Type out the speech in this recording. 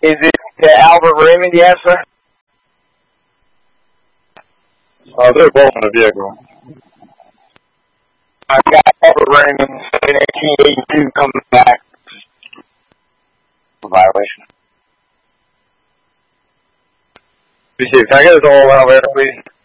Is it Albert Raymond, yes, sir? They're both in the vehicle. I've got Albert Raymond in 1882 coming back. Violation. Can I get his whole elevator, please?